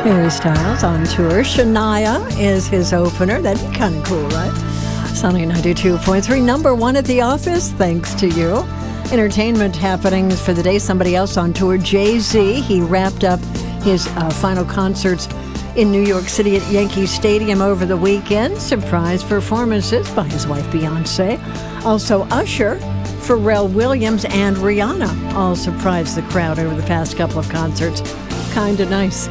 Harry Styles on tour. Shania is his opener. That'd be kind of cool, right? Sunny 92.3, number one at the office, thanks to you. Entertainment happenings for the day. Somebody else on tour, Jay-Z. He wrapped up his final concerts in New York City at Yankee Stadium over the weekend. Surprise performances by his wife, Beyonce. Also, Usher, Pharrell Williams, and Rihanna all surprised the crowd over the past couple of concerts. Kinda nice.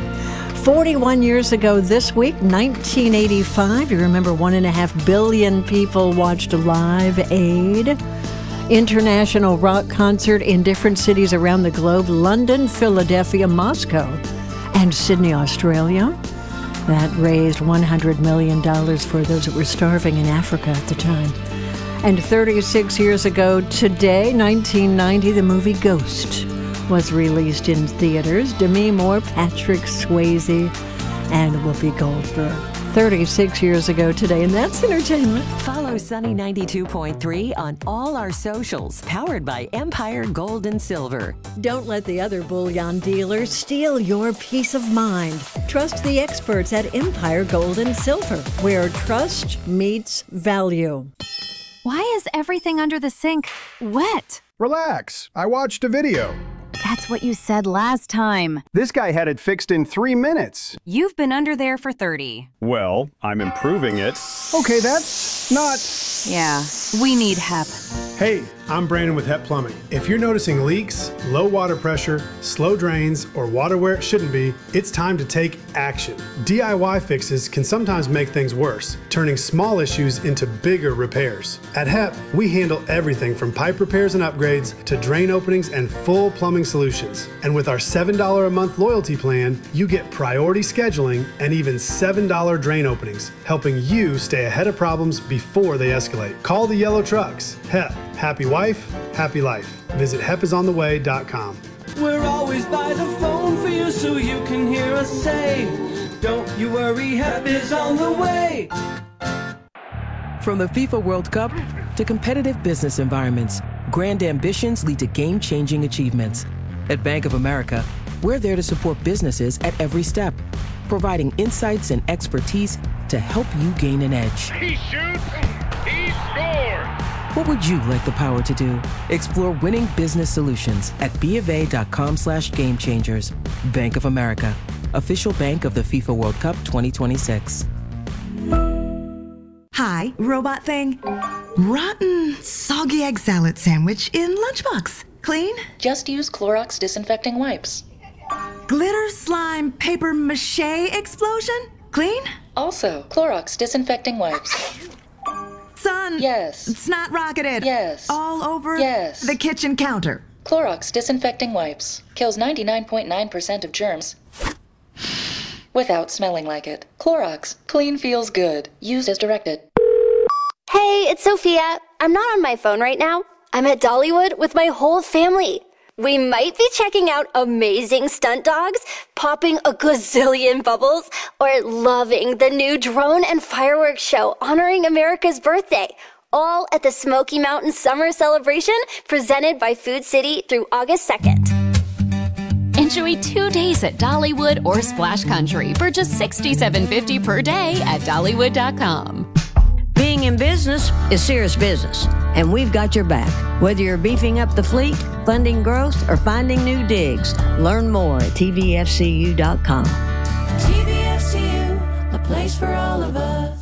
41 years ago this week, 1985, you remember 1.5 billion people watched Live Aid. International rock concert in different cities around the globe: London, Philadelphia, Moscow, and Sydney, Australia. That raised $100 million for those that were starving in Africa at the time. And 36 years ago today, 1990, the movie Ghost was released in theaters. Demi Moore, Patrick Swayze, and Whoopi Goldberg. 36 years ago today, and that's entertainment. Follow Sunny 92.3 on all our socials, powered by Empire Gold and Silver. Don't let the other bullion dealers steal your peace of mind. Trust the experts at Empire Gold and Silver, where trust meets value. Why is everything under the sink wet? Relax. I watched a video. That's what you said last time. This guy had it fixed in 3 minutes. You've been under there for 30. Well, I'm improving it. Okay, that's not... Yeah, we need HEP. Hey, I'm Brandon with HEP Plumbing. If you're noticing leaks, low water pressure, slow drains, or water where it shouldn't be, it's time to take action. DIY fixes can sometimes make things worse, turning small issues into bigger repairs. At HEP, we handle everything from pipe repairs and upgrades to drain openings and full plumbing solutions. And with our $7 a month loyalty plan, you get priority scheduling and even $7 drain openings, helping you stay ahead of problems before they escalate. Call the yellow trucks. HEP. Happy wife, happy life. Visit hepisontheway.com. We're always by the phone for you so you can hear us say, don't you worry, HEP is on the way. From the FIFA World Cup to competitive business environments, grand ambitions lead to game-changing achievements. At Bank of America, we're there to support businesses at every step, providing insights and expertise to help you gain an edge. He shoots, he scores! What would you like the power to do? Explore winning business solutions at BofA.com/gamechangers. Bank of America, official bank of the FIFA World Cup 2026. Hi, robot thing. Rotten, soggy egg salad sandwich in lunchbox. Clean? Just use Clorox disinfecting wipes. Glitter slime paper mache explosion? Clean? Also, Clorox disinfecting wipes. Son. Yes. Snot rocketed. Yes. All over yes. the kitchen counter. Clorox disinfecting wipes. Kills 99.9% of germs without smelling like it. Clorox. Clean feels good. Used as directed. Hey, it's Sophia. I'm not on my phone right now. I'm at Dollywood with my whole family. We might be checking out amazing stunt dogs, popping a gazillion bubbles, or loving the new drone and fireworks show honoring America's birthday. All at the Smoky Mountain Summer Celebration, presented by Food City through August 2nd. Enjoy 2 days at Dollywood or Splash Country for just $67.50 per day at Dollywood.com. Being in business is serious business, and we've got your back. Whether you're beefing up the fleet, funding growth, or finding new digs, learn more at tvfcu.com. TVFCU, a place for all of us.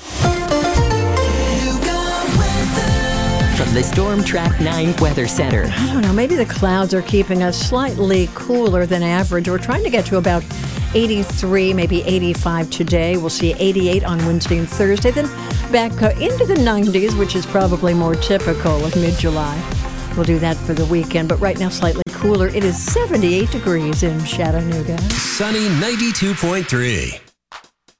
From the Storm Track 9 Weather Center. I don't know, maybe the clouds are keeping us slightly cooler than average. We're trying to get to about 83, maybe 85 today. We'll see 88 on Wednesday and Thursday, then back into the 90s, which is probably more typical of mid-July. We'll do that for the weekend, but right now slightly cooler. It is 78 degrees in Chattanooga. Sunny 92.3.